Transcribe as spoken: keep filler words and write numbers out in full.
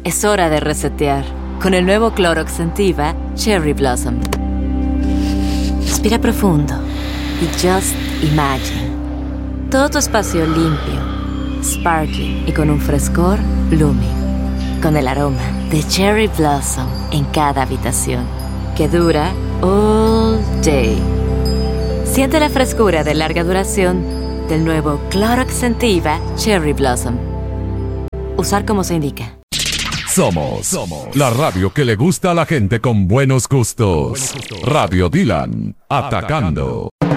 Es hora de resetear con el nuevo Clorox Scentiva Cherry Blossom. Respira profundo y just imagine. Todo tu espacio limpio, sparkling y con un frescor blooming. Con el aroma de Cherry Blossom en cada habitación, que dura all day. Siente la frescura de larga duración del nuevo Clorox Scentiva Cherry Blossom. Usar como se indica. Somos, Somos la radio que le gusta a la gente con buenos gustos. Radio Dylan, atacando.